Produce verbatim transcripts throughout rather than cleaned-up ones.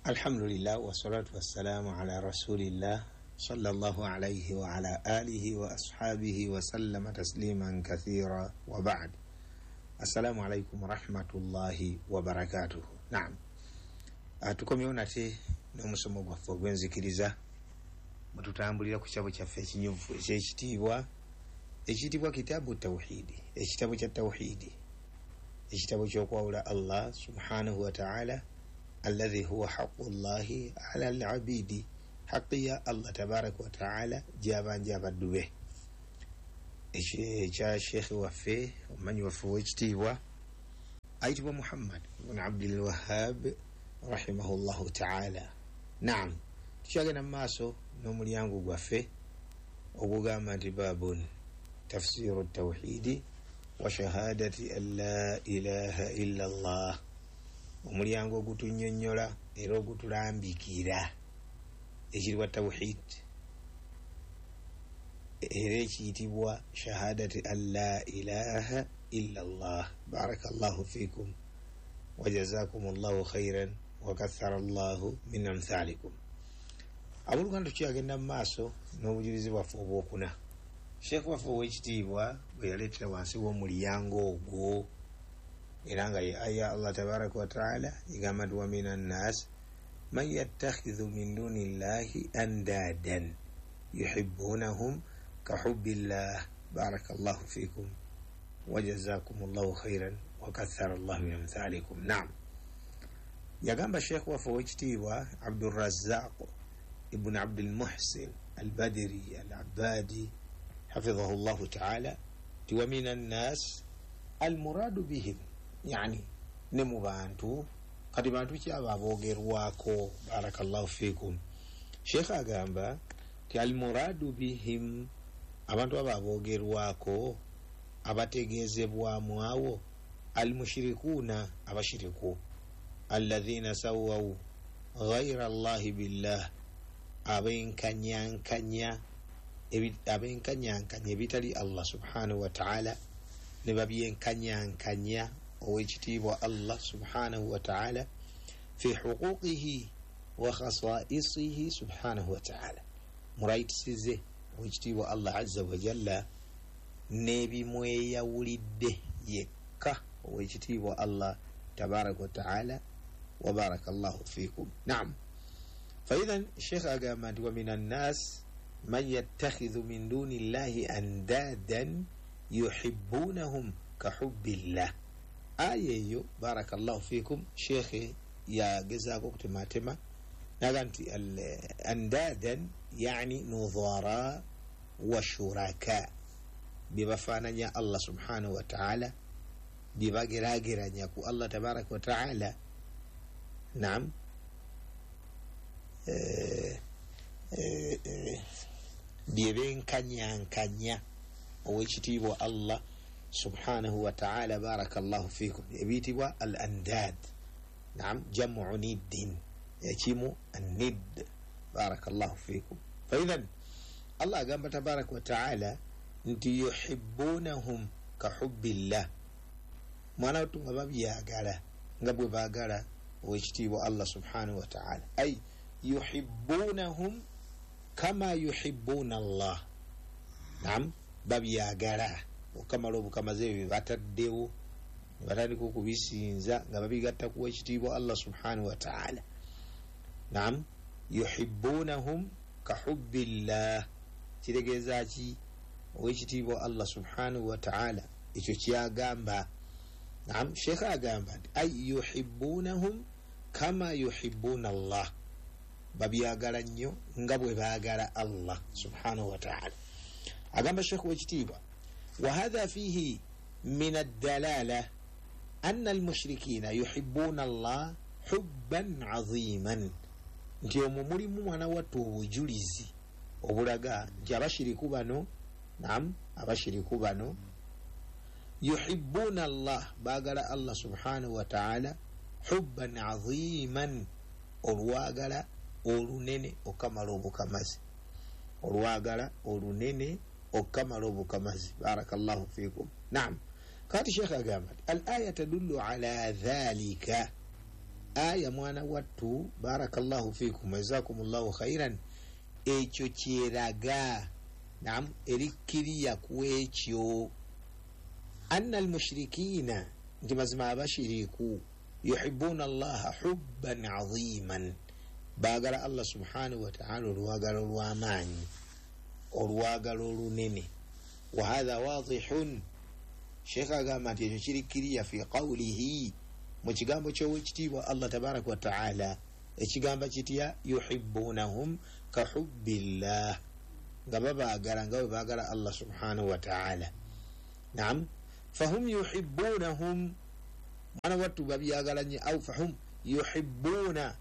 Alhamdulillah wa salatu wassalamu ala rasulillah sallallahu alayhi wa ala alihi wa ashabihi wa sallama tasliman kathira wa ba'd. Assalamu alaykum wa rahmatullahi wa barakatuh. Naam. Atukomyewo nate n'omusomo gwaffe ogw'enzikiriza mututambulira ku kitabo kyaffe ekinyuvu ekyekitiibwa ekitiibwa kitaabu tawhidi, ekitabo kya tawhidi, ekitabo ky'okwawula Allah subhanahu wa ta'ala alladhi huwa haqqullahi ala al-abidi, haqqi ya Allah tabaraka wa ta'ala gyabanja abaddu be. Ekya sheikhi waffe omumanyi waffe w'ekitiibwa ayitibwa Muhammad ibn Abdul Wahhab rahimahullahu ta'ala. Naam, tukyagenda mu maaso n'omulyango gwaffe ogugamba nti babun tafsiru tawhidi wa shahadati an la ilaha illa Allah, omulyango ogutunnyonnyola era ogutulambikira ekiriwa tawhid era ekiyitibwa shahadati an la ilaha illa Allah. Barakallahu fikum wa jazakumullahu khairan wa kathara Allahu min amthalikum. Abooluganda tukyagenda mu maaso n'obujulizi bwaffe obwokuna. Sheikh waffe ow'ekitiibwa bwe yaleetera wansi w'omulyango ogwo era nga ye aya Allah tabaraka wa ta'ala igamba nti wa minan nas man yattakhidhu min duni llahi andadan yuhibbunahum ka hubbillah. Barakallahu fikum wa jazakumullahu khairan wa kathara Allahu min amthalikum. Naam, yagamba Sheikh waffe ow'ekitiibwa Abdul Razzaq ibn Abdul Muhsin al-Badri al-Abbadi hafidhahu Allahu ta'ala ti wa minan nas al-muradu bihim, yani ne mu bantu kati bantu kyaba abogerwako. Barakallahu fikum. Sheikh agamba ti al-muradu bihim, abantu aba abogerwako abategezebwamu awo al-mushrikuna, abashiriku alladhina sawaw ghayra Allahi billah, abenkanyankanya abenkanyankanya ebitali Allah subhanahu wa ta'ala ne babyenkanyankanya owekitiibwa Allah subhanahu wa ta'ala fi huquqihi wa khasaisihi subhanahu wa ta'ala, muraitisize owekitiibwa Allah azza wa jalla n'ebimweyawulidde yekka owekitiibwa Allah tabaraka wa ta'ala wa barakallahu fikum. Naam, فإذا الشيخ أقام ومن الناس من يتخذ من دون الله أندادا يحبونهم كحب الله. آية بارك الله فيكم شيخ يا جزاك اكتماتما نغانتي الأندادا يعني نظراء وشركاء ببفانا الله سبحانه وتعالى بباقراقرا يكو الله تبارك وتعالى. نعم، byebenkanyankanya owekitiibwa Allah subhanahu wa ta'ala. Barakallahu fikum. ebiyitibwa al andad. Naam, jamu niddin, ekimu an-nidd. Barakallahu fikum. faidhan Allah agamba tabaraka wa ta'ala nti yuhibbunahum ka hubbillah, mwana watu nga babyagala nga bwe baagala owekitiibwa Allah subhanahu wa ta'ala, ay yuhibbunahum kama yuhibbuna Allah. Naam, babyagala okamala obukamaze ebyo bataddewo ne batandika okubisinza nga babigatta ku ekitiibwa Allah subhanahu wa ta'ala. Naam, yuhibbunahum ka hubbillah, kitegeeza ki? owekitiibwa Allah subhanahu wa ta'ala ekyo kyagamba. Naam, Sheikh agamba ay yuhibbunahum kama yuhibbuna Allah, babyagala nnyo nga bwe baagala Allah subhanahu wa ta'ala. agamba Sheikh w'ekitiibwa wa hadha fihi min ad-dalala anna al-mushrikina yuhibbuna Allah hubban aziman, nti omwo mulimu mwana wattu obujulizi obulaga nti abashiriku bano, naam, abashiriku bano yuhibbuna Allah, baagala Allah subhanahu wa ta'ala hubban aziman, olwagala olunene okamala obukamazi, olwagala olunene okamala obukamazi. Barakallahu fikum. Naam, kati Sheikh agamba al aya tadullu ala dhalika, aya mwana wattu barakallahu fikum jazakumullahu khairan ekyo kyeraga nam erikkiriya ku ekyo anna almushrikina nti mazima abashiriku yuhibbuna allaha hubban aziman baagala allah subhanahu wataala olwagalo lw'amaanyi olwagalo olunene wa hadha wadihun sheekh agamba nti ekyo kirikkiriya fi qawlihi mu kigambo ky'owekitiibwa allah tabaraka wataala ekigamba kitya yuhibbunahum ka hubbillah nga babaagala nga bwe baagala allah subhanahu wataala naam fahum yuhibbunahum mwana wattu babyagalanye au fahum yuhibbuna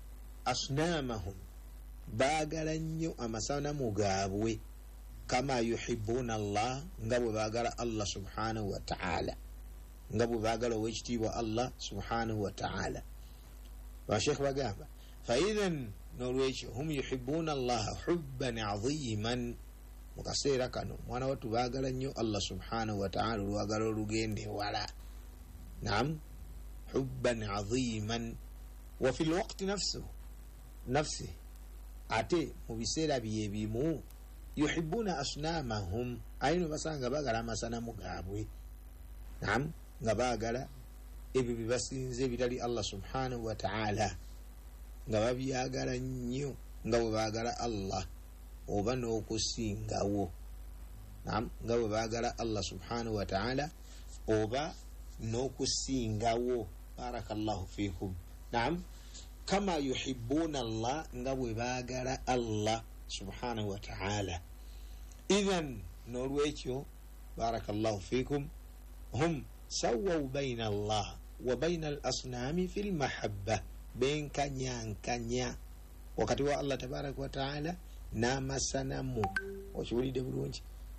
asnamahum baagala nnyo amasanamu gaabwe kama yuhibbuna allah nga bwe baagala allah subhanahu wataala nga bwe baagala owekitiibwa allah subhanahu wataala bashekh bagamba faidhan nolwekyo hum yuhibbuna allaha hubban aziman mu kaseera kano mwana wattu baagala nnyo allah subhanahu wataala olwagala olugende wala naam hubban aziman wa fi lwaqti nafsuhu nafsi ate mu biseera byebimu yuhibbuna asnamahum ayino basanga baagala amasanamu gaabwe naam nga baagala ebyo byebasinze bitali allah subhanahu wataala nga babyagala nnyo nga bwe baagala allah oba n'okusingawo naam nga bwe baagala allah subhanahu wataala oba n'okusingawo barakallahu fikum naam kama yuhibbuna allah nga bwe baagala allah subhanahu wataala idhan nolwekyo barakallahu fikum hum sawaw baina allah wa baina al asnami fi lmahabba benkanyankanya wakati wa allah tabaraka wataala n'amasanamu okiwulidde bulungi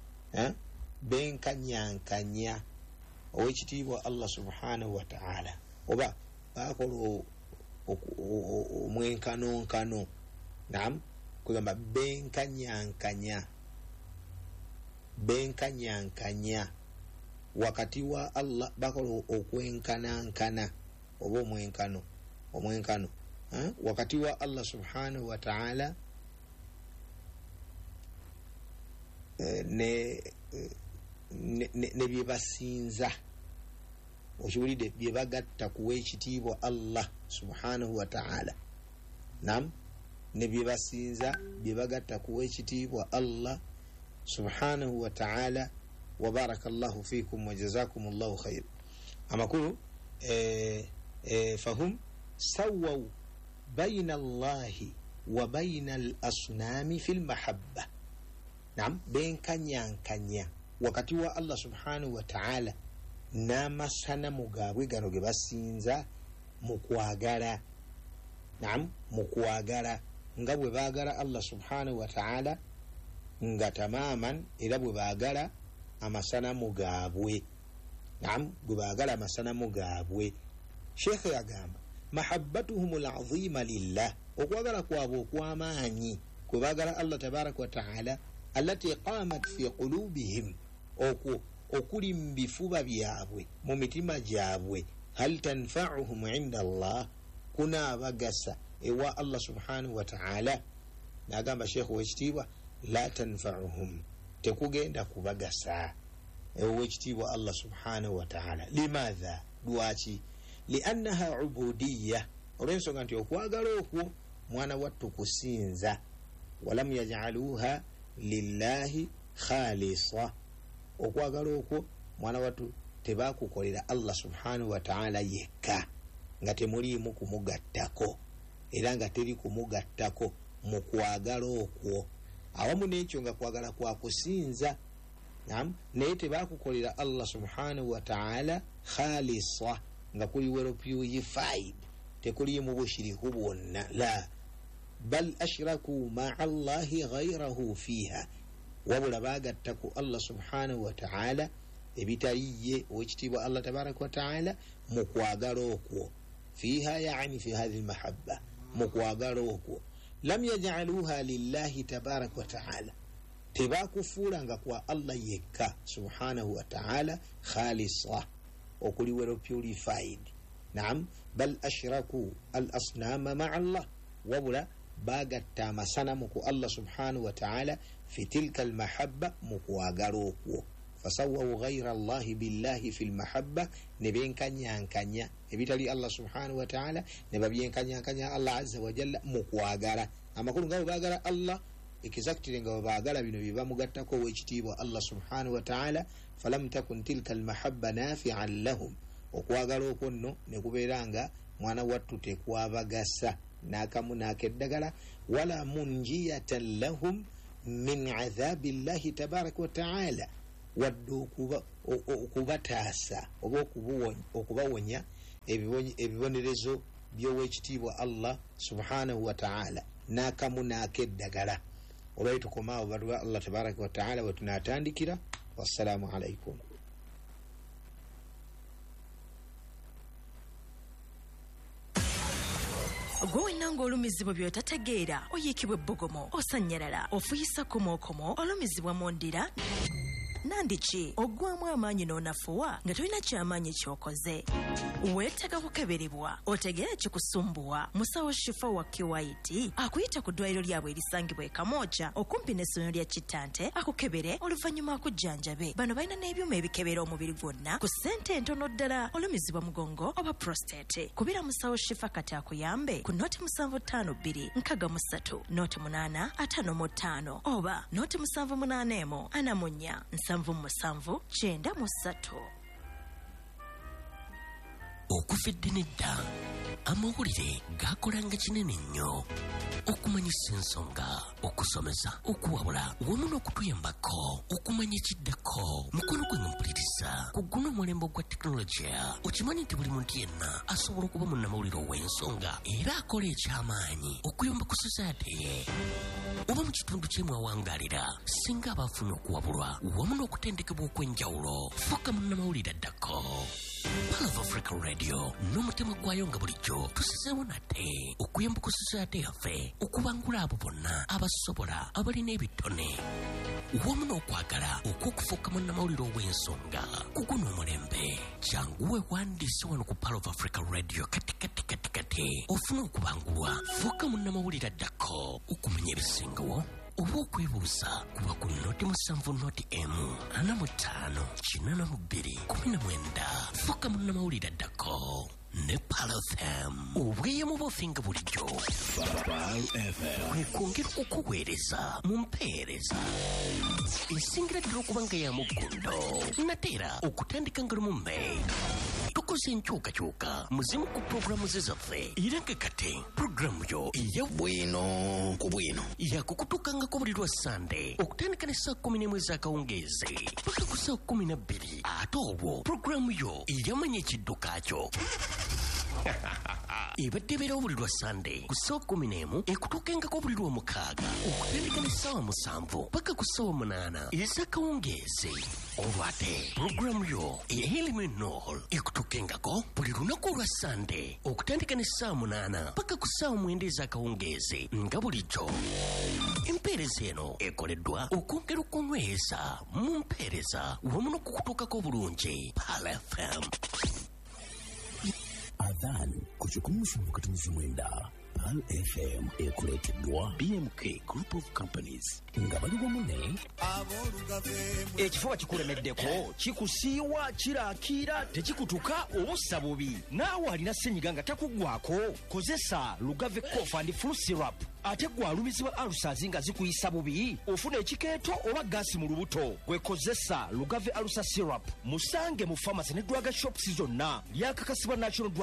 benkanyankanya owekitiibwa allah subhanahu wataala oba bakola omwenkanonkano naam kugamba benkanyankanya benkanyankanya wakati wa allah bakola okwenkanankana oba omwenkano omwenkano wakati wa allah subhanahu wataala ne ne byebasinza okiwulidde byebagatta kuwa ekitiibwa allah subhanahu wataala nam ne byebasinza byebagatta kuwa ekitiibwa allah subhanahu wataala wa barakallahu fikum wa jazakumullahu khair amakulu eh, eh, fahum sawaw baina allahi wa baina al asnami fi lmahabba nam benkanyankanya wakati wa allah subhanahu wataala n'amasanamu gaabwe gano ge basinza mu kwagala naam mu kwagala nga bwe baagala allah subhanahu wataala nga tamaman era bwe baagala amasanamu gaabwe naam bwe baagala amasanamu gaabwe sheekhe yagamba mahabbatuhum alazima lillah okwagala kwabwe okw'amaanyi kwe baagala allah tabaraka wataala allati qamat fi qulubihim okwo okuli mu bifuba byabwe mu mitima gyabwe hal tanfauhum inda allah kunaabagasa ewa allah subhanahu wataala nagamba sheekhu wekitiibwa la tanfauhum tekugenda kubagasa ewekitiibwa allah subhanahu wataala limadha lwaki liannaha ubudiya olwensonga nti okwagala okwo mwana wattu kusinza walam yajaluha lillahi khalisa okwagala okwo mwana wattu tebakukolera allah subhanahu wataala yekka nga temuliimu kumugattako era nga teri kumugattako mu kwagala okwo awamu n'ekyo nga kwagala kwakusinza nam naye tebakukolera allah subhanahu wataala khalisa nga kuli well purified tekuliimu bushiriku bwonna la bal ashraku maa allahi ghairahu fiha wabula bagattaku allah subhanahu wataala ebitaliye owekitiibwa allah tabaraka wataala mu kwagala okwo fiha yani fi hadhihi lmahabba mu kwagala okwo lam yajaluha lillahi tabaraka wataala tebakufuulanga kwa allah yekka subhanahu wataala khalisa okuli well purified نعم بل أشركوا الأصنام مع الله وبلا باغت مسنمك الله سبحانه وتعالى في تلك المحبة مكواغروكو فسووا غير الله بالله في المحبة نبين كنيا كنيا نبيتالي الله سبحانه وتعالى نبين كنيا كنيا الله عز وجل مكواغرا أما كل غاو باغرا الله exactly غاو باغرا بينو بيبا مغتاكو ويجتيبو الله سبحانه وتعالى فلم تكن تلك المحبة نافعا لهم okwagaloko nno ne kubeeranga mwana wattu tekwabagasa n'akamu n'akeddagala wala munjiyatan lahum min adhabi llahi tabaraka wa taala wadde okubataasa oba okubawonya ebibonerezo by'owekitiibwa Allah subhanahu wa taala n'akamu n'akeddagala olwayo tukomaawo balwa Allah tabaraka wa taala bwe tunaatandikira. Wassalamu alaikum. Gwe nanga olumizibwa by'otategeera oyiikibwa ebbogomo osanyalala ofuyisa komokomo olumizibwa mu ndira nandiki ogwamu amaanyi n'onafuwa nga tolina kyamaanyi kyokoze weetega kukeberebwa otegeera kikusumbuwa musawo Shifa wa Kiwaiti akuyita ku ddwaliro lyabwe erisangibwa e Kamooja okumpi n'essomero lya Kitante akukebere oluvannyuma akujjanjabe. Bano balina n'ebyuma ebikebera omubiri gwonna ku ssente entono ddala olumizibwa mugongo oba prostate. Kubira musawo Shifa kati akuyambe ku noti musanvu ttaano bbiri nkaga mu ssatu noti munaana ataano mu ttaano oba noti musanvu munaana emu ana mu nnya nsanvu musanvu kyenda mu ssatu. Okufidde nedda amawulire gakolanga kinene nnyo okumanyisa ensonga okusomesa okuwabula wamu n'okutuyambako okumanya ekiddako mukono gwe mpuliriza ku guno omulembe gwa tekinologiya. Okimanyi nti buli muntu yenna asobola okuba munnamawulire ow'ensonga era akola ekyamaanyi okuyamba ku society ye oba mu kitundu kyemwawangaalira singa aba afuna okuwabulwa wamu n'okutendekebwa okw'enjawulo. Fuuka munnamawulire addako. Pearl of Africa Radio n'omutima gwayo nga bulijjo tusizeewo nate okuyamba ku society yaffe okubangula abo bonna abasobola abalina ebitone wamu n'okwagala okw'okufuuka munnamawulire ow'ensonga ku guno omulembe. Janguwe wandiise wano ku Pearl of Africa Radio kati kati kati kati ofuna okubangulwa. Fuuka munnamawulire addako okumanya ebisingawo oba okwebuuza kuba ku noti musanvu noti emu ana mu ttaano kinaana mu bbiri kumi na mwenda. Fuuka munnamawulire addako ne Pearl F M obweyamo bw'ofinga bulijjo. Pearl F M wekwongera okukuweereza mu mpeereza esingira ddala okuba nga ya muggundo nateera okutandika nga lumu May. Tukoze enkyukakyuka muzimu ku puroguramu ze zaffe era nga kati puroguramu yo eya bwino ku bwino yakukutukangako buli lwa Sande okutandika ne saa kumi n'emu ez'akawungeezi paka ku saa kumi na bbiri ate olwo puroguramu yo eyamanya ekidduka kyo ebadde beerawo buli lwa Sande ku ssaawa kumi n'emu ekutuukengako buli lwa mukaaga okutandika ne ssaawa musanvu paka ku ssaawa munaana ez'akawungeezi. Olwo ate puroguramu yo eya Eliminol ekutuukengako buli lunaku olwa Sande okutandika ne ssaawa munaana paka ku ssaawa mwenda ez'akawungeezi nga bulijjo. Empeereza eno ekoleddwa okwongera okunyweza mu mpeereza wamu n'okukutuukako bulungi. Pearl F M Adhan ku kikumi musanvu katumiza mwenda. Pearl F M ekuleeteddwa B M K Group of Companies nga bali wamu ne ekifuba kikulemeddeko kikusiiwa kiraakira tekikutuka obussa bubi naawe alina ssenyiga nga takuggwako kozesa Lugave Cough and Flu Syrup. Ate gwalumizibwa alusazi nga zikuyisa bubi ofuna ekikeeto oba gaasi mu lubuto gwekozesa Lugave Alusa Syrup musange mu pharmacy ne drug shops zonna lyakakasibwa National